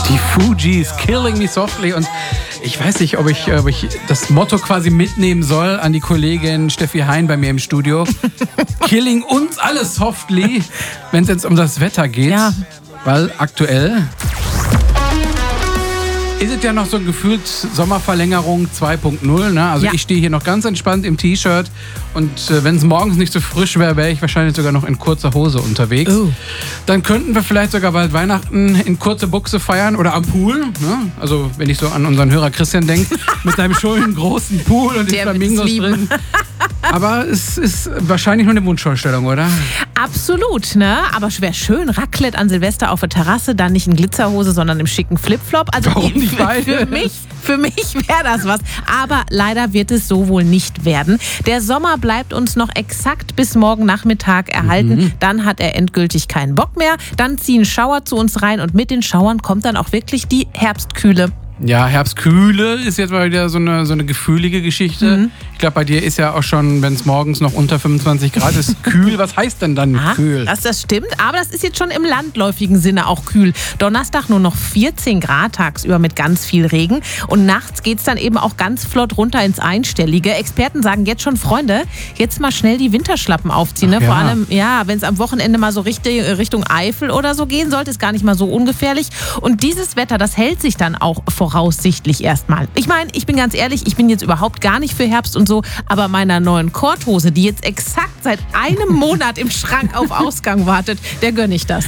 Die Fugees, Killing Me Softly. Und ich weiß nicht, ob ich das Motto quasi mitnehmen soll an die Kollegin Steffi Hein bei mir im Studio. Killing uns alle softly, wenn es jetzt um das Wetter geht. Ja. Weil aktuell ist es ja noch so gefühlt Sommerverlängerung 2.0. Ne? Also ja. Ich stehe hier noch ganz entspannt im T-Shirt und wenn es morgens nicht so frisch wäre, wäre ich wahrscheinlich sogar noch in kurzer Hose unterwegs. Oh. Dann könnten wir vielleicht sogar bald Weihnachten in kurze Buchse feiern oder am Pool. Ne? Also wenn ich so an unseren Hörer Christian denke, mit seinem schönen großen Pool und den Flamingos drin. Aber es ist wahrscheinlich nur eine Wunschvorstellung, oder? Absolut, ne? Aber wäre schön, Raclette an Silvester auf der Terrasse, dann nicht in Glitzerhose, sondern im schicken Flipflop. Also warum nicht beide? Für mich wäre das was. Aber leider wird es so wohl nicht werden. Der Sommer bleibt uns noch exakt bis morgen Nachmittag erhalten. Dann hat er endgültig keinen Bock mehr. Dann ziehen Schauer zu uns rein und mit den Schauern kommt dann auch wirklich die Herbstkühle. Ja, Herbstkühle ist jetzt mal wieder so eine gefühlige Geschichte. Ich glaube, bei dir ist ja auch schon, wenn es morgens noch unter 25 Grad ist, kühl. Was heißt denn dann kühl? Das stimmt, aber das ist jetzt schon im landläufigen Sinne auch kühl. Donnerstag nur noch 14 Grad tagsüber mit ganz viel Regen. Und nachts geht es dann eben auch ganz flott runter ins Einstellige. Experten sagen jetzt schon, Freunde, jetzt mal schnell die Winterschlappen aufziehen. Ne? Vor allem, wenn es am Wochenende mal so Richtung Eifel oder so gehen sollte, ist gar nicht mal so ungefährlich. Und dieses Wetter, das hält sich dann auch voraussichtlich erstmal. Ich meine, ich bin ganz ehrlich, ich bin jetzt überhaupt gar nicht für Herbst und so, aber meiner neuen Korthose, die jetzt exakt seit einem Monat im Schrank auf Ausgang wartet, der gönne ich das.